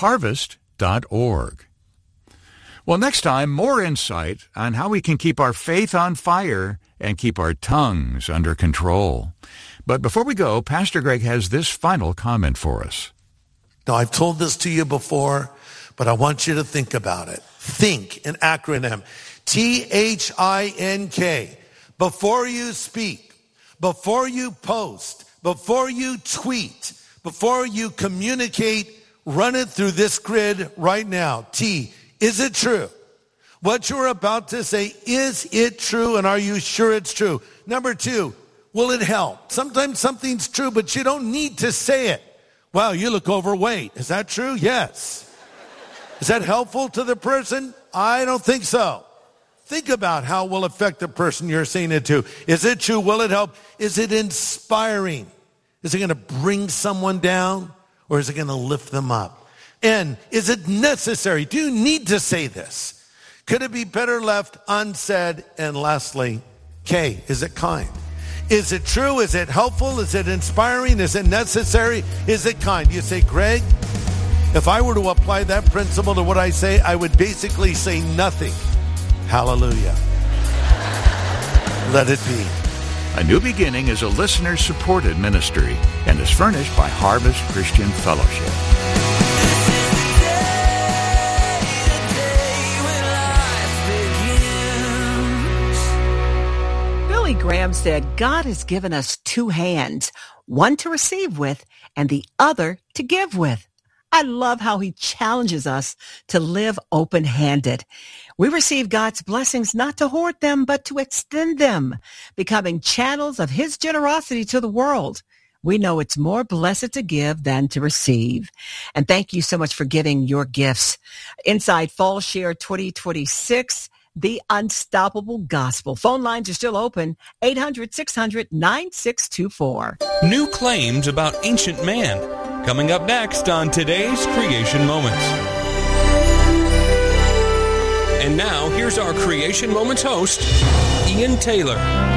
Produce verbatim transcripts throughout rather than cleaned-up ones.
harvest dot org. Well, next time, more insight on how we can keep our faith on fire and keep our tongues under control. But before we go, Pastor Greg has this final comment for us. Now, I've told this to you before, but I want you to think about it. Think, an acronym. T H I N K. Before you speak, before you post, before you tweet, before you communicate, run it through this grid right now. T, is it true? What you're about to say, is it true, and are you sure it's true? Number two, will it help? Sometimes something's true, but you don't need to say it. Wow, you look overweight. Is that true? Yes. Is that helpful to the person? I don't think so. Think about how it will affect the person you're saying it to. Is it true? Will it help? Is it inspiring? Is it going to bring someone down, or is it going to lift them up? And is it necessary? Do you need to say this? Could it be better left unsaid? And lastly, K, is it kind? Is it true? Is it helpful? Is it inspiring? Is it necessary? Is it kind? You say, Greg, if I were to apply that principle to what I say, I would basically say nothing. Hallelujah. Let it be. A New Beginning is a listener-supported ministry and is furnished by Harvest Christian Fellowship. Billy Graham said, God has given us two hands, one to receive with and the other to give with. I love how he challenges us to live open-handed. We receive God's blessings not to hoard them, but to extend them, becoming channels of his generosity to the world. We know it's more blessed to give than to receive. And thank you so much for giving your gifts. Inside Fall Share twenty twenty-six, the Unstoppable Gospel. Phone lines are still open, eight hundred, six hundred, nine six two four. New claims about ancient man. Coming up next on today's Creation Moments. And now, here's our Creation Moments host, Ian Taylor.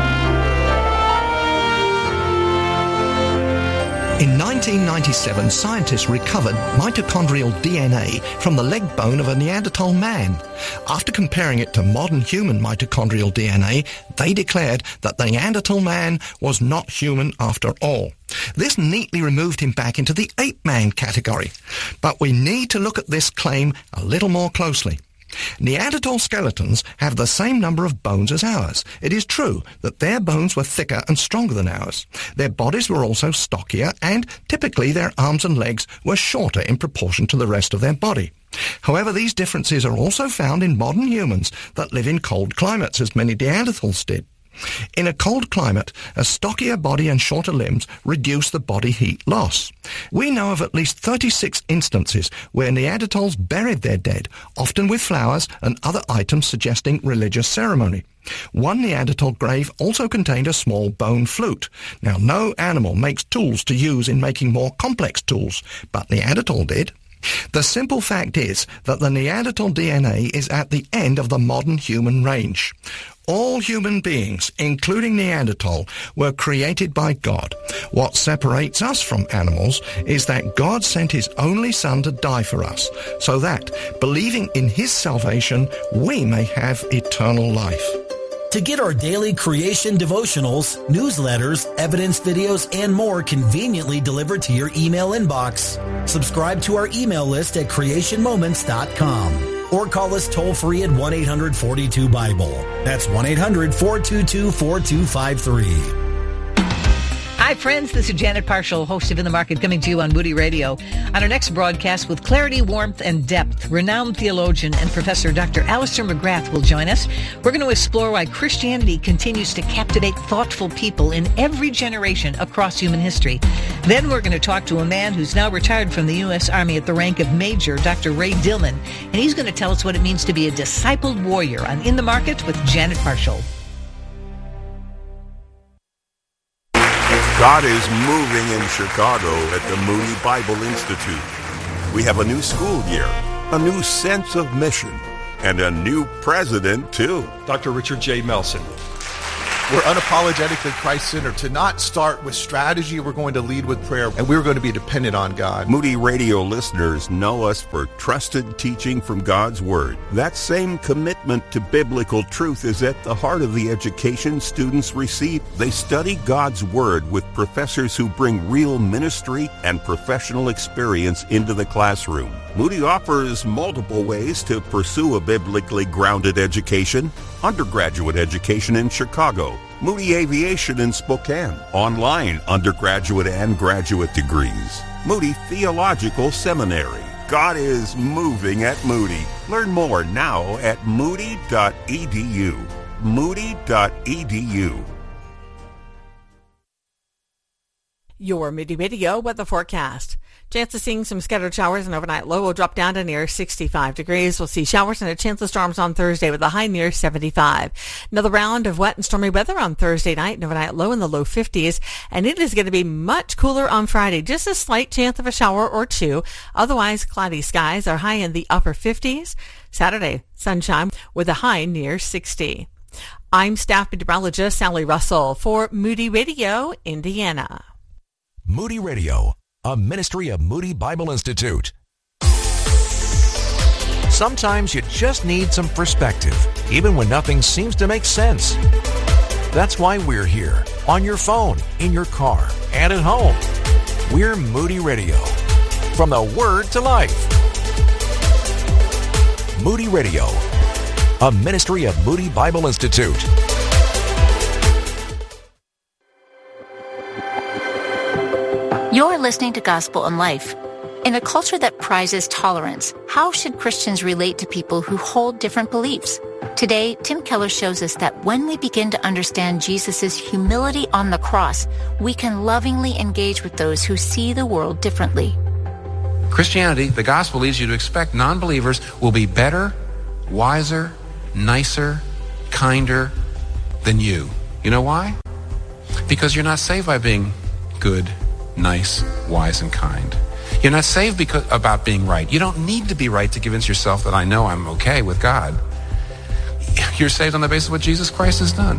In nineteen ninety-seven, scientists recovered mitochondrial D N A from the leg bone of a Neanderthal man. After comparing it to modern human mitochondrial D N A, they declared that the Neanderthal man was not human after all. This neatly removed him back into the ape-man category. But we need to look at this claim a little more closely. Neanderthal skeletons have the same number of bones as ours. It is true that their bones were thicker and stronger than ours. Their bodies were also stockier, and typically their arms and legs were shorter in proportion to the rest of their body. However, these differences are also found in modern humans that live in cold climates, as many Neanderthals did. In a cold climate, a stockier body and shorter limbs reduce the body heat loss. We know of at least thirty-six instances where Neanderthals buried their dead, often with flowers and other items suggesting religious ceremony. One Neanderthal grave also contained a small bone flute. Now, no animal makes tools to use in making more complex tools, but Neanderthal did. The simple fact is that the Neanderthal D N A is at the end of the modern human range. All human beings, including Neanderthal, were created by God. What separates us from animals is that God sent his only Son to die for us, so that, believing in his salvation, we may have eternal life. To get our daily creation devotionals, newsletters, evidence videos, and more conveniently delivered to your email inbox, subscribe to our email list at creation moments dot com or call us toll-free at one eight hundred, four two, Bible. That's one eight hundred, four two two, four two five three. Hi, friends. This is Janet Parshall, host of In the Market, coming to you on Moody Radio. On our next broadcast, with clarity, warmth, and depth, renowned theologian and professor Doctor Alistair McGrath will join us. We're going to explore why Christianity continues to captivate thoughtful people in every generation across human history. Then we're going to talk to a man who's now retired from the U S Army at the rank of Major, Doctor Ray Dillman, and he's going to tell us what it means to be a discipled warrior on In the Market with Janet Parshall. God is moving in Chicago at the Moody Bible Institute. We have a new school year, a new sense of mission, and a new president, too. Doctor Richard J. Melson. We're unapologetically Christ-centered. To not start with strategy, we're going to lead with prayer, and we're going to be dependent on God. Moody Radio listeners know us for trusted teaching from God's Word. That same commitment to biblical truth is at the heart of the education students receive. They study God's Word with professors who bring real ministry and professional experience into the classroom. Moody offers multiple ways to pursue a biblically grounded education. Undergraduate education in Chicago, Moody Aviation in Spokane, online undergraduate and graduate degrees, Moody Theological Seminary. God is moving at Moody. Learn more now at moody dot e d u. moody dot e d u. Your Moody Radio weather forecast. Chance of seeing some scattered showers, and overnight low will drop down to near sixty-five degrees. We'll see showers and a chance of storms on Thursday with a high near seventy-five. Another round of wet and stormy weather on Thursday night, and overnight low in the low fifties. And it is going to be much cooler on Friday. Just a slight chance of a shower or two. Otherwise, cloudy skies are high in the upper fifties. Saturday, sunshine with a high near sixty. I'm staff meteorologist Sally Russell for Moody Radio, Indiana. Moody Radio, a ministry of Moody Bible Institute. Sometimes you just need some perspective, even when nothing seems to make sense. That's why we're here, on your phone, in your car, and at home. We're Moody Radio, from the Word to Life. Moody Radio, a ministry of Moody Bible Institute. You're listening to Gospel in Life. In a culture that prizes tolerance, how should Christians relate to people who hold different beliefs? Today, Tim Keller shows us that when we begin to understand Jesus' humility on the cross, we can lovingly engage with those who see the world differently. Christianity, the gospel, leads you to expect non-believers will be better, wiser, nicer, kinder than you. You know why? Because you're not saved by being good, nice, wise, and kind. You're not saved because about being right. You don't need to be right to convince yourself that I know I'm okay with God. You're saved on the basis of what Jesus Christ has done.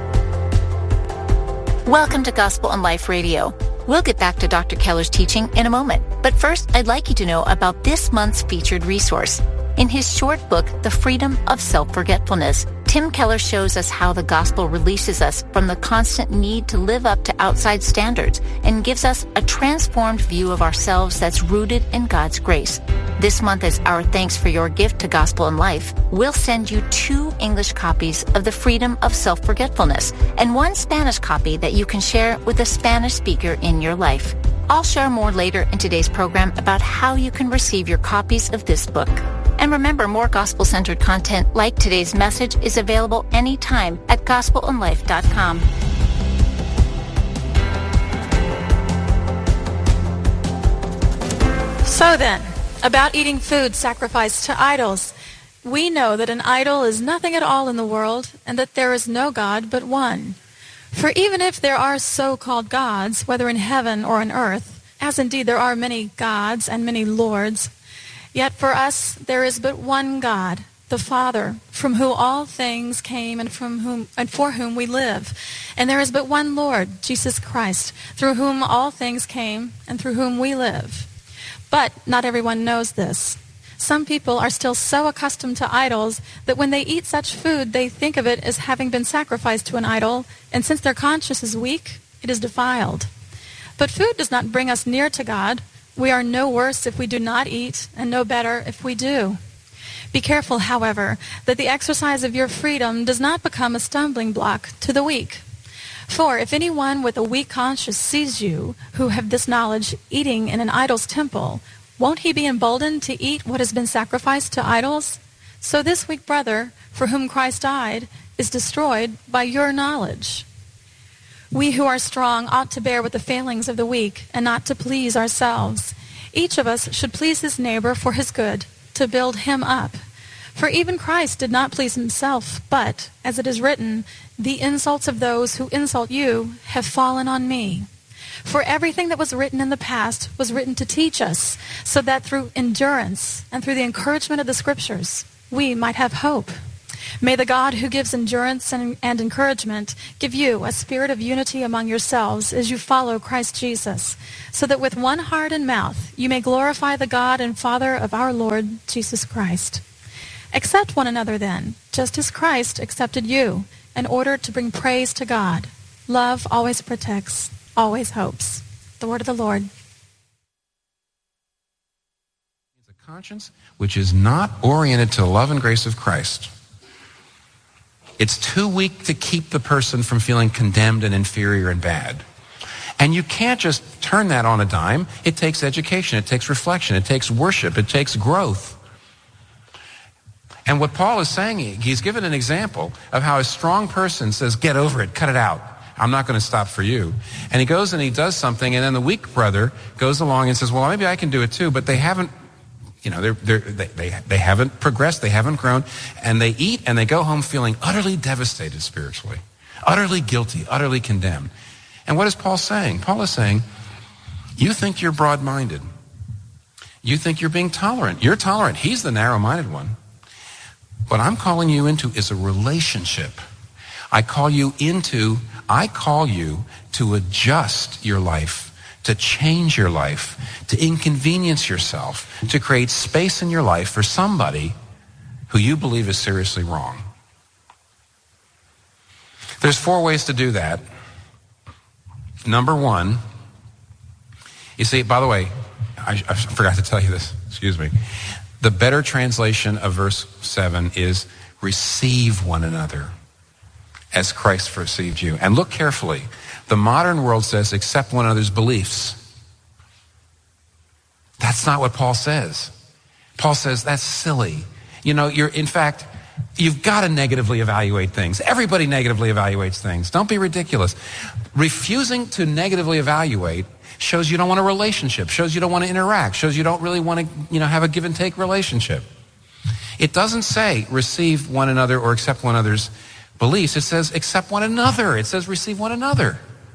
Welcome to Gospel in Life Radio. We'll get back to Doctor Keller's teaching in a moment. But first, I'd like you to know about this month's featured resource. In his short book, The Freedom of Self-Forgetfulness, Tim Keller shows us how the gospel releases us from the constant need to live up to outside standards and gives us a transformed view of ourselves that's rooted in God's grace. This month, as our thanks for your gift to Gospel in Life, we'll send you two English copies of The Freedom of Self-Forgetfulness and one Spanish copy that you can share with a Spanish speaker in your life. I'll share more later in today's program about how you can receive your copies of this book. And remember, more gospel-centered content like today's message is available anytime at gospel in life dot com. So then, about eating food sacrificed to idols. We know that an idol is nothing at all in the world, and that there is no God but one. For even if there are so-called gods, whether in heaven or on earth, as indeed there are many gods and many lords, yet for us there is but one God, the Father, from whom all things came and from whom and for whom we live. And there is but one Lord, Jesus Christ, through whom all things came and through whom we live. But not everyone knows this. Some people are still so accustomed to idols that when they eat such food, they think of it as having been sacrificed to an idol, and since their conscience is weak, it is defiled. But food does not bring us near to God. We are no worse if we do not eat, and no better if we do. Be careful, however, that the exercise of your freedom does not become a stumbling block to the weak. For if anyone with a weak conscience sees you, who have this knowledge, eating in an idol's temple, won't he be emboldened to eat what has been sacrificed to idols? So this weak brother, for whom Christ died, is destroyed by your knowledge. We who are strong ought to bear with the failings of the weak, and not to please ourselves. Each of us should please his neighbor for his good, to build him up. For even Christ did not please himself, but, as it is written, the insults of those who insult you have fallen on me. For everything that was written in the past was written to teach us, so that through endurance and through the encouragement of the Scriptures, we might have hope. May the God who gives endurance and, and encouragement give you a spirit of unity among yourselves as you follow Christ Jesus, so that with one heart and mouth you may glorify the God and Father of our Lord Jesus Christ. Accept one another then, just as Christ accepted you, in order to bring praise to God. Love always protects, always hopes. The word of the Lord. A conscience which is not oriented to the love and grace of Christ. It's too weak to keep the person from feeling condemned and inferior and bad. And you can't just turn that on a dime. It takes education. It takes reflection. It takes worship. It takes growth. And what Paul is saying, he's given an example of how a strong person says, get over it, cut it out. I'm not going to stop for you. And he goes and he does something, and then the weak brother goes along and says, well, maybe I can do it too, but they haven't, you know, they're, they're, they, they, they haven't progressed, they haven't grown, and they eat and they go home feeling utterly devastated spiritually, utterly guilty, utterly condemned. And what is Paul saying? Paul is saying, you think you're broad-minded. You think you're being tolerant. You're tolerant. He's the narrow-minded one. What I'm calling you into is a relationship. I call you into, I call you to adjust your life, to change your life, to inconvenience yourself, to create space in your life for somebody who you believe is seriously wrong. There's four ways to do that. Number one, you see, by the way, I, I forgot to tell you this, excuse me. The better translation of verse seven is receive one another as Christ received you. And look carefully. The modern world says accept one another's beliefs. That's not what Paul says. Paul says that's silly. You know, you're, in fact, you've got to negatively evaluate things. Everybody negatively evaluates things. Don't be ridiculous. Refusing to negatively evaluate shows you don't want a relationship, shows you don't want to interact, shows you don't really want to, you know, have a give and take relationship. It doesn't say receive one another or accept one another's beliefs. It says accept one another. It says receive one another.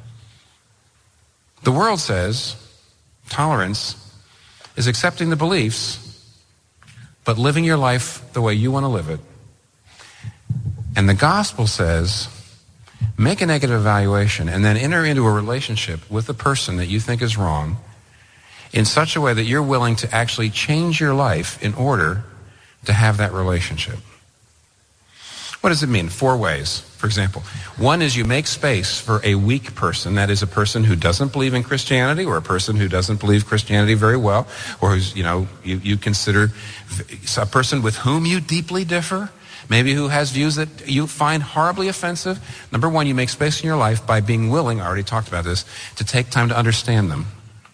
The world says tolerance is accepting the beliefs, but living your life the way you want to live it. And the gospel says make a negative evaluation and then enter into a relationship with the person that you think is wrong in such a way that you're willing to actually change your life in order to have that relationship. What does it mean? Four ways, for example. One is you make space for a weak person, that is a person who doesn't believe in Christianity or a person who doesn't believe Christianity very well, or who's, you know, you, you consider a person with whom you deeply differ, maybe who has views that you find horribly offensive. Number one, you make space in your life by being willing, I already talked about this, to take time to understand them.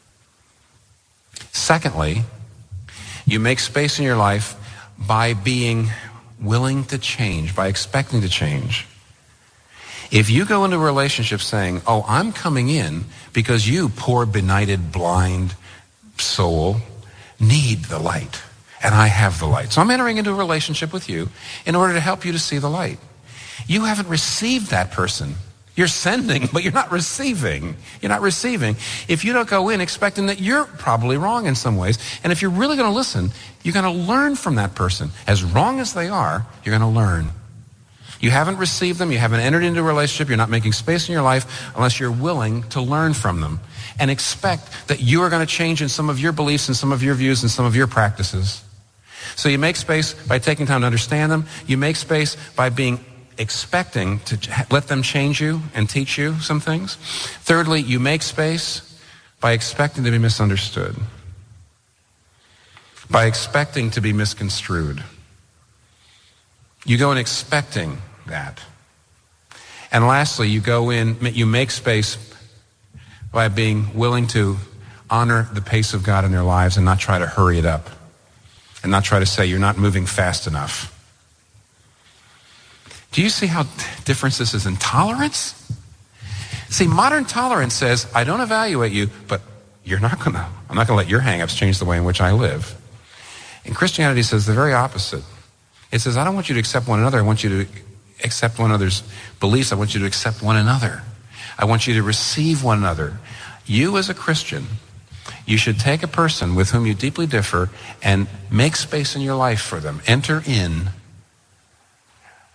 Secondly, you make space in your life by being willing to change, by expecting to change. If you go into a relationship saying, oh, I'm coming in because you, poor, benighted, blind soul, need the light, and I have the light. So I'm entering into a relationship with you in order to help you to see the light. You haven't received that person. You're sending, but you're not receiving. You're not receiving. If you don't go in expecting that you're probably wrong in some ways, and if you're really going to listen, you're going to learn from that person. As wrong as they are, you're going to learn. You haven't received them. You haven't entered into a relationship. You're not making space in your life unless you're willing to learn from them and expect that you are going to change in some of your beliefs and some of your views and some of your practices. So you make space by taking time to understand them. You make space by being expecting to let them change you and teach you some things. Thirdly, you make space by expecting to be misunderstood, by expecting to be misconstrued. You go in expecting that. And lastly, you go in, you make space by being willing to honor the pace of God in their lives and not try to hurry it up and not try to say you're not moving fast enough. Do you see how different this is in tolerance? See, modern tolerance says, I don't evaluate you, but you're not going to, I'm not going to let your hang-ups change the way in which I live. And Christianity says the very opposite. It says, I don't want you to accept one another. I want you to accept one another's beliefs. I want you to accept one another. I want you to receive one another. You as a Christian, you should take a person with whom you deeply differ and make space in your life for them. Enter in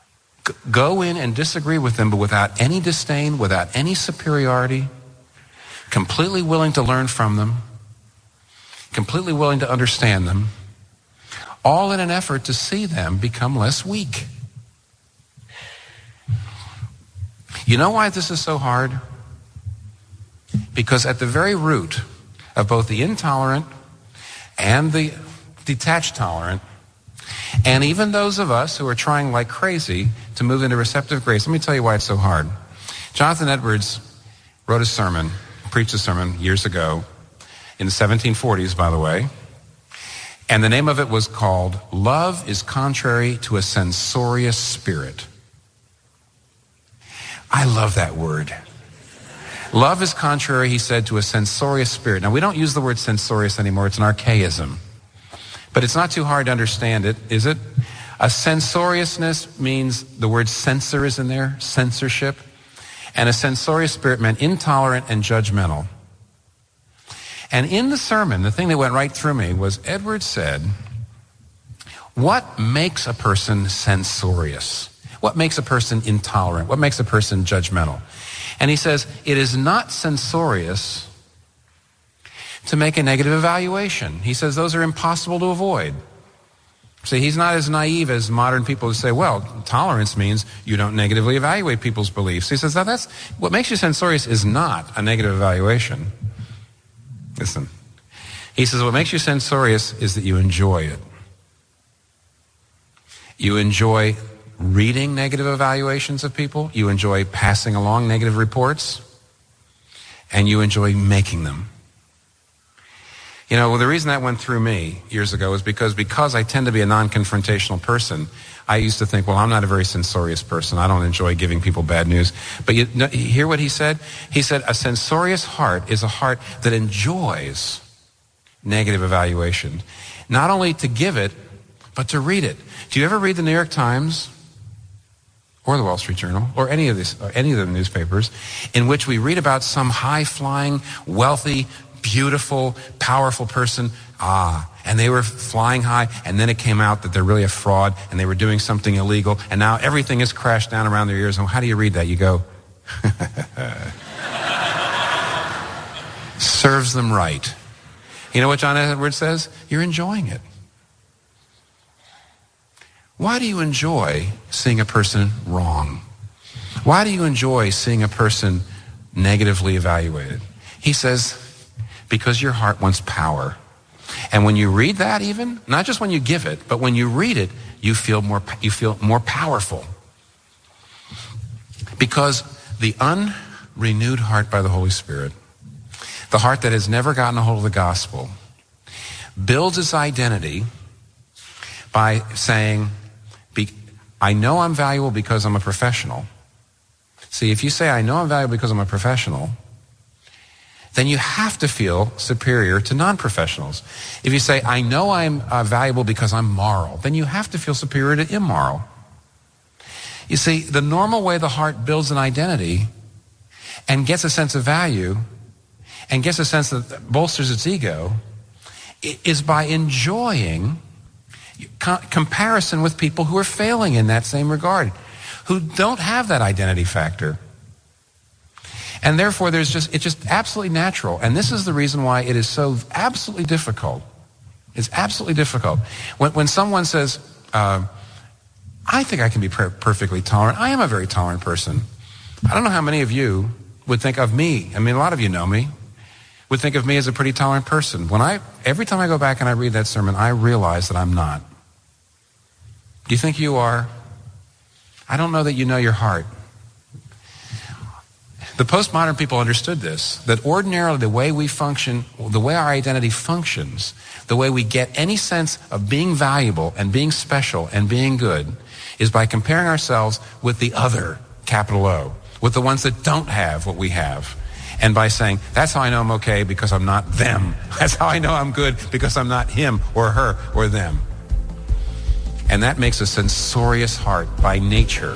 G- go in and disagree with them, but without any disdain, without any superiority, completely willing to learn from them, completely willing to understand them, all in an effort to see them become less weak. You know why this is so hard? Because at the very root of both the intolerant and the detached tolerant, and even those of us who are trying like crazy to move into receptive grace, let me tell you why it's so hard. Jonathan Edwards wrote a sermon, preached a sermon years ago, in the seventeen forties, by the way, and the name of it was called, Love is Contrary to a Censorious Spirit. I love that word. Love is contrary, he said, to a censorious spirit. Now, we don't use the word censorious anymore. It's an archaism. But it's not too hard to understand it, is it? A censoriousness means the word censor is in there, censorship. And a censorious spirit meant intolerant and judgmental. And in the sermon, the thing that went right through me was Edwards said, what makes a person censorious? What makes a person intolerant? What makes a person judgmental? And he says, it is not censorious to make a negative evaluation. He says those are impossible to avoid. See, he's not as naive as modern people who say, well, tolerance means you don't negatively evaluate people's beliefs. He says, now that's, what makes you censorious is not a negative evaluation. Listen, he says what makes you censorious is that you enjoy it. You enjoy reading negative evaluations of people, you enjoy passing along negative reports, and you enjoy making them. You know, well, the reason that went through me years ago is because because I tend to be a non-confrontational person, I used to think, well, I'm not a very censorious person. I don't enjoy giving people bad news. But you, you hear what he said? He said a censorious heart is a heart that enjoys negative evaluation. Not only to give it, but to read it. Do you ever read the New York Times or the Wall Street Journal or any of this, or any of the newspapers in which we read about some high-flying, wealthy, beautiful, powerful person, ah, and they were flying high, and then it came out that they're really a fraud, and they were doing something illegal, and now everything has crashed down around their ears. And how do you read that? You go, serves them right. You know what John Edwards says? You're enjoying it. Why do you enjoy seeing a person wrong? Why do you enjoy seeing a person negatively evaluated? He says, because your heart wants power. And when you read that even, not just when you give it, but when you read it, you feel more, you feel more powerful. Because the unrenewed heart by the Holy Spirit, the heart that has never gotten a hold of the gospel, builds its identity by saying, I know I'm valuable because I'm a professional. See, if you say, I know I'm valuable because I'm a professional, then you have to feel superior to non-professionals. If you say, I know I'm uh, valuable because I'm moral, then you have to feel superior to immoral. You see, the normal way the heart builds an identity and gets a sense of value and gets a sense that bolsters its ego is by enjoying co- comparison with people who are failing in that same regard, who don't have that identity factor. And therefore, there's just it's just absolutely natural. And this is the reason why it is so absolutely difficult. It's absolutely difficult. When, when someone says, uh, I think I can be per- perfectly tolerant. I am a very tolerant person. I don't know how many of you would think of me. I mean, a lot of you know me. Would think of me as a pretty tolerant person. When I, every time I go back and I read that sermon, I realize that I'm not. Do you think you are? I don't know that you know your heart. The postmodern people understood this, that ordinarily the way we function, the way our identity functions, the way we get any sense of being valuable and being special and being good is by comparing ourselves with the other, capital O, with the ones that don't have what we have. And by saying, that's how I know I'm okay because I'm not them. That's how I know I'm good because I'm not him or her or them. And that makes a censorious heart by nature.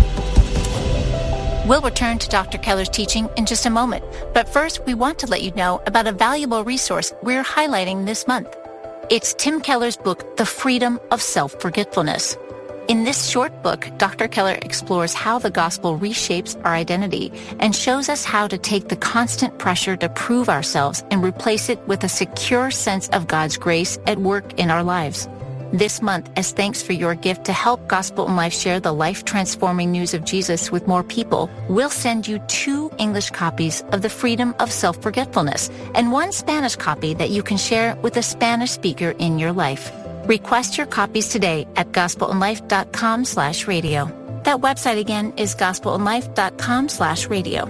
We'll return to Doctor Keller's teaching in just a moment. But first, we want to let you know about a valuable resource we're highlighting this month. It's Tim Keller's book, The Freedom of Self-Forgetfulness. In this short book, Doctor Keller explores how the gospel reshapes our identity and shows us how to take the constant pressure to prove ourselves and replace it with a secure sense of God's grace at work in our lives. This month, as thanks for your gift to help Gospel in Life share the life-transforming news of Jesus with more people, we'll send you two English copies of The Freedom of Self-Forgetfulness and one Spanish copy that you can share with a Spanish speaker in your life. Request your copies today at gospelinlife.com slash radio. That website again is gospelinlife.com slash radio.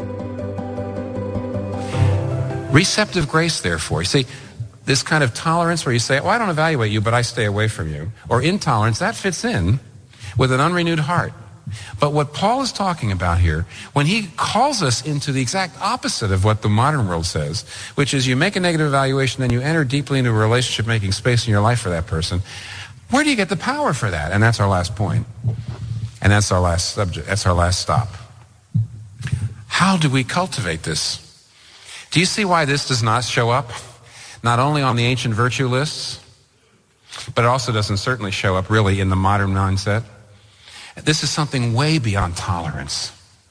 Receptive grace, therefore. You see, this kind of tolerance where you say, well, I don't evaluate you, but I stay away from you, or intolerance, that fits in with an unrenewed heart. But what Paul is talking about here, when he calls us into the exact opposite of what the modern world says, which is you make a negative evaluation, then you enter deeply into a relationship, making space in your life for that person, where do you get the power for that? And that's our last point. And that's our last subject. That's our last stop. How do we cultivate this? Do you see why this does not show up? Not only on the ancient virtue lists, but it also doesn't certainly show up really in the modern mindset. This is something way beyond tolerance.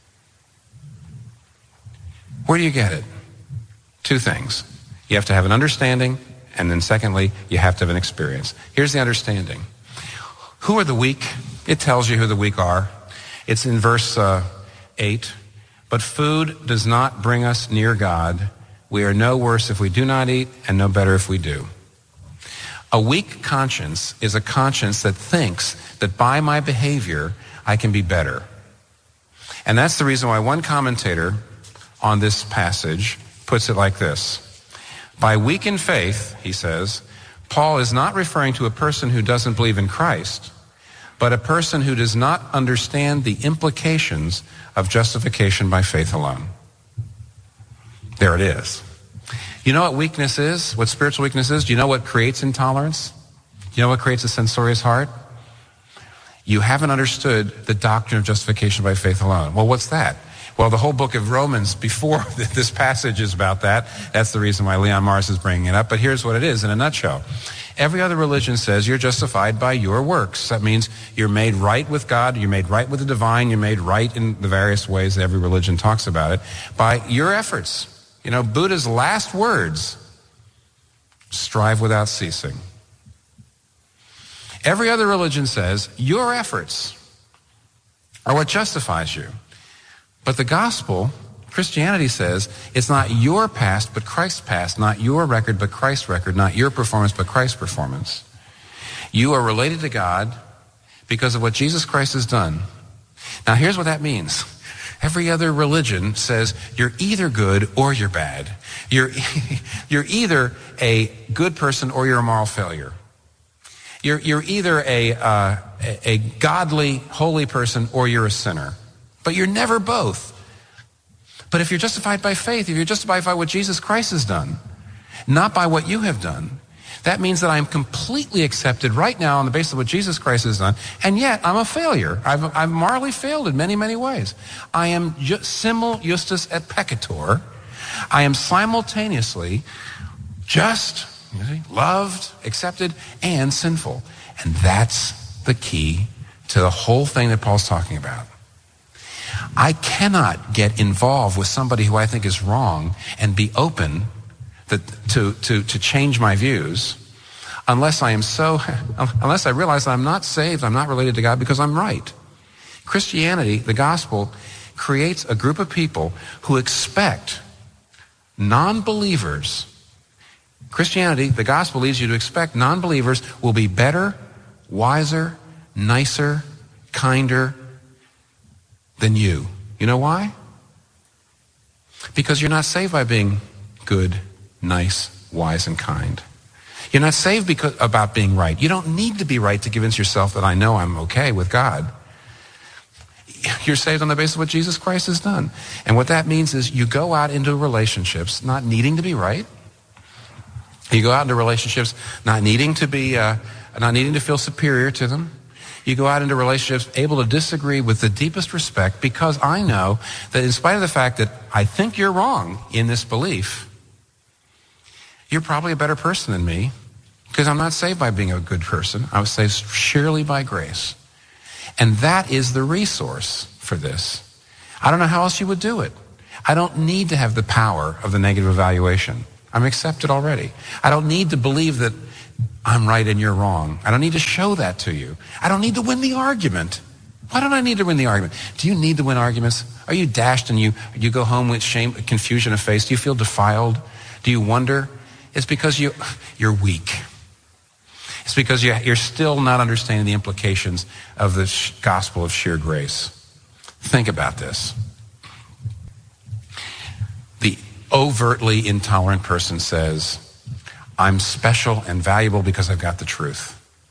Where do you get it? Two things. You have to have an understanding, and then secondly, you have to have an experience. Here's the understanding. Who are the weak? It tells you who the weak are. It's in verse uh, eight. But food does not bring us near God. We are no worse if we do not eat, and no better if we do. A weak conscience is a conscience that thinks that by my behavior, I can be better. And that's the reason why one commentator on this passage puts it like this. By weak in faith, he says, Paul is not referring to a person who doesn't believe in Christ, but a person who does not understand the implications of justification by faith alone. There it is. You know what weakness is? What spiritual weakness is? Do you know what creates intolerance? Do you know what creates a censorious heart? You haven't understood the doctrine of justification by faith alone. Well, what's that? Well, the whole book of Romans before this passage is about that. That's the reason why Leon Morris is bringing it up. But here's what it is in a nutshell. Every other religion says you're justified by your works. That means you're made right with God, you're made right with the divine, you're made right in the various ways that every religion talks about it, by your efforts. You know, Buddha's last words, strive without ceasing. Every other religion says your efforts are what justifies you. But the gospel, Christianity says, it's not your past, but Christ's past, not your record, but Christ's record, not your performance, but Christ's performance. You are related to God because of what Jesus Christ has done. Now, here's what that means. Every other religion says you're either good or you're bad. You're, you're either a good person or you're a moral failure. You're, you're either a, uh, a godly, holy person or you're a sinner. But you're never both. But if you're justified by faith, if you're justified by what Jesus Christ has done, not by what you have done, that means that I'm completely accepted right now on the basis of what Jesus Christ has done, and yet I'm a failure. I've, I've morally failed in many, many ways. I am ju- simul justus et peccator. I am simultaneously just, you see, loved, accepted, and sinful. And that's the key to the whole thing that Paul's talking about. I cannot get involved with somebody who I think is wrong and be open that, to, to, to change my views unless I am so, unless I realize that I'm not saved, I'm not related to God because I'm right. Christianity, the gospel, creates a group of people who expect non-believers. Christianity, the gospel leads you to expect non-believers will be better, wiser, nicer, kinder than you. You know why? Because you're not saved by being good, nice, wise, and kind. You're not saved because about being right. You don't need to be right to convince yourself that I know I'm okay with God. You're saved on the basis of what Jesus Christ has done. And what that means is you go out into relationships not needing to be right. You go out into relationships not needing to be, uh, not needing to feel superior to them. You go out into relationships able to disagree with the deepest respect because I know that in spite of the fact that I think you're wrong in this belief, you're probably a better person than me because I'm not saved by being a good person. I was saved surely by grace. And that is the resource for this. I don't know how else you would do it. I don't need to have the power of the negative evaluation. I'm accepted already. I don't need to believe that I'm right and you're wrong. I don't need to show that to you. I don't need to win the argument. Why don't I need to win the argument? Do you need to win arguments? Are you dashed and you, you go home with shame, confusion of face? Do you feel defiled? Do you wonder? It's because you, you're weak. It's because you, you're still not understanding the implications of the sh- gospel of sheer grace. Think about this. The overtly intolerant person says, I'm special and valuable because I've got the truth.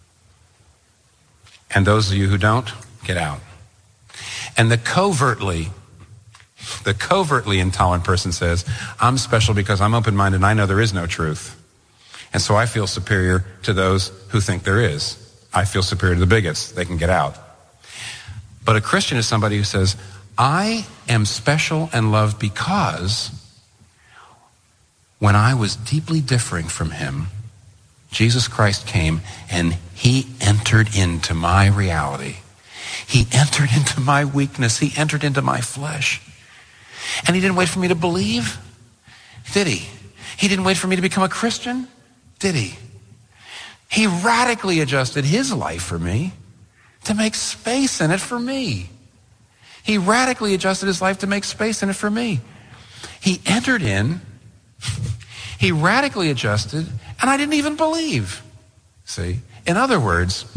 And those of you who don't, get out. And the covertly, the covertly intolerant person says, I'm special because I'm open-minded and I know there is no truth. And so I feel superior to those who think there is. I feel superior to the bigots. They can get out. But a Christian is somebody who says, I am special and loved because when I was deeply differing from him, Jesus Christ came and he entered into my reality. He entered into my weakness. He entered into my flesh. And he didn't wait for me to believe, did he? He didn't wait for me to become a Christian, did he? He radically adjusted his life for me to make space in it for me. He radically adjusted his life to make space in it for me. He entered in, he radically adjusted, and I didn't even believe. See? In other words,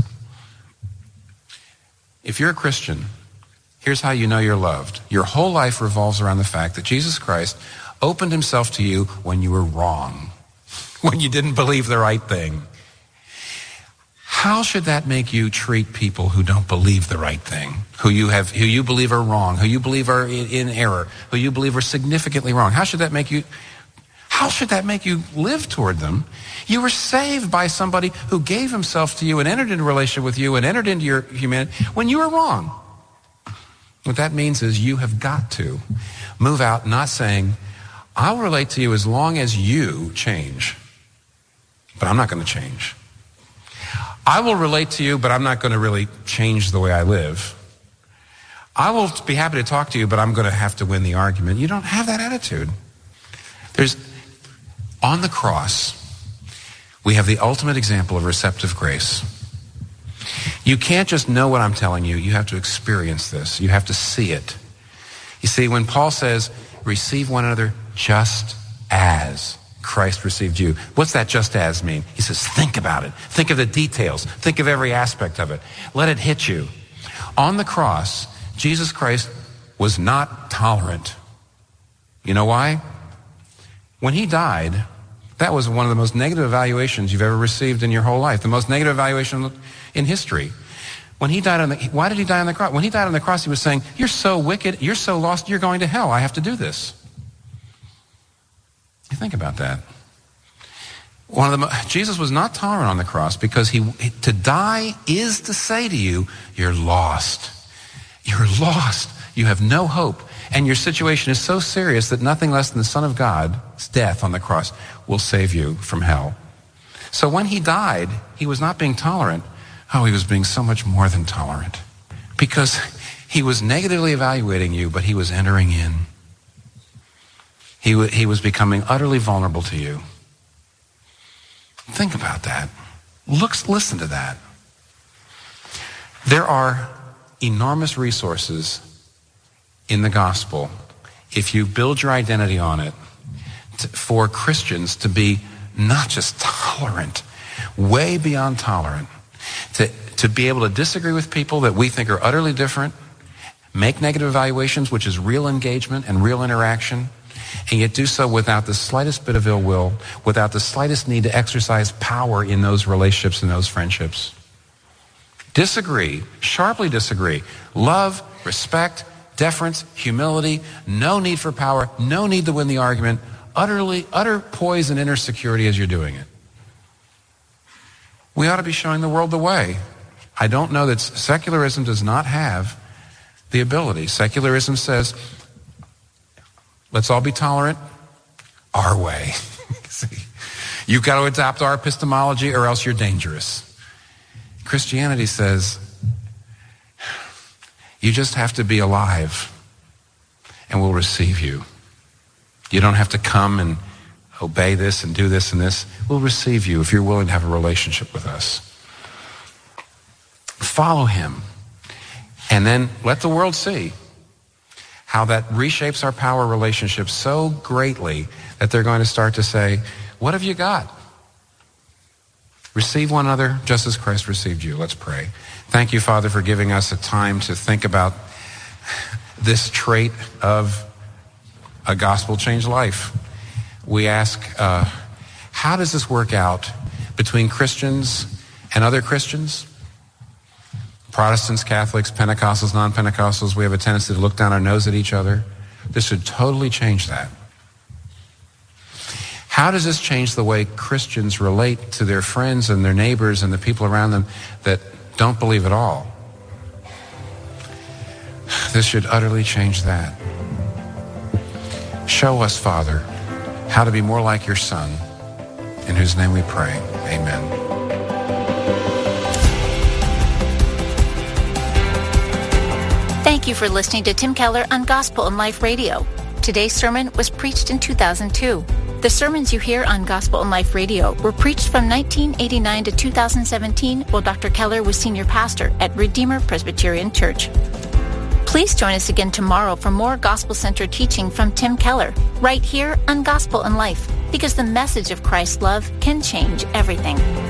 if you're a Christian, here's how you know you're loved. Your whole life revolves around the fact that Jesus Christ opened himself to you when you were wrong, when you didn't believe the right thing. How should that make you treat people who don't believe the right thing, who you have, who you believe are wrong, who you believe are in, in error, who you believe are significantly wrong? How should that make you, how should that make you live toward them? You were saved by somebody who gave himself to you and entered into a relationship with you and entered into your humanity when you were wrong. What that means is you have got to move out not saying, I'll relate to you as long as you change, but I'm not going to change. I will relate to you, but I'm not going to really change the way I live. I will be happy to talk to you, but I'm going to have to win the argument. You don't have that attitude. There's, on the cross, we have the ultimate example of receptive grace. You can't just know what I'm telling you. You have to experience this. You have to see it. You see, when Paul says, receive one another just as Christ received you. What's that just as mean? He says, think about it. Think of the details. Think of every aspect of it. Let it hit you. On the cross, Jesus Christ was not tolerant. You know why? When he died, that was one of the most negative evaluations you've ever received in your whole life. The most negative evaluation in history. When he died on the, why did he die on the cross? When he died on the cross, he was saying, you're so wicked, you're so lost, you're going to hell. I have to do this. You think about that. One of the Jesus was not tolerant on the cross because he to die is to say to you, you're lost. You're lost. You have no hope. And your situation is so serious that nothing less than the Son of God's death on the cross will save you from hell. So when he died, he was not being tolerant. Oh, he was being so much more than tolerant. Because he was negatively evaluating you, but he was entering in. He, w- he was becoming utterly vulnerable to you. Think about that. Look, listen to that. There are enormous resources in the gospel, if you build your identity on it, to, for Christians to be not just tolerant, way beyond tolerant, to, to be able to disagree with people that we think are utterly different, make negative evaluations, which is real engagement and real interaction, and yet do so without the slightest bit of ill will, without the slightest need to exercise power in those relationships and those friendships. Disagree, sharply disagree. Love, respect, deference, humility, no need for power, no need to win the argument, utterly, utter poise and inner security as you're doing it. We ought to be showing the world the way. I don't know that secularism does not have the ability. Secularism says, let's all be tolerant our way. See, you've got to adopt our epistemology or else you're dangerous. Christianity says, You just have to be alive, and we'll receive you. You don't have to come and obey this and do this and this. We'll receive you if you're willing to have a relationship with us. Follow him, and then let the world see how that reshapes our power relationships so greatly that they're going to start to say, what have you got? Receive one another just as Christ received you. Let's pray. Thank you, Father, for giving us a time to think about this trait of a gospel-changed life. We ask, uh, how does this work out between Christians and other Christians? Protestants, Catholics, Pentecostals, non-Pentecostals, we have a tendency to look down our nose at each other. This should totally change that. How does this change the way Christians relate to their friends and their neighbors and the people around them that don't believe at all? This should utterly change that. Show us, Father, how to be more like your Son, in whose name we pray. Amen. Thank you for listening to Tim Keller on Gospel and Life Radio. Today's sermon was preached in two thousand two. The sermons you hear on Gospel and Life Radio were preached from nineteen eighty-nine to two thousand seventeen while Doctor Keller was senior pastor at Redeemer Presbyterian Church. Please join us again tomorrow for more gospel-centered teaching from Tim Keller, right here on Gospel and Life, because the message of Christ's love can change everything.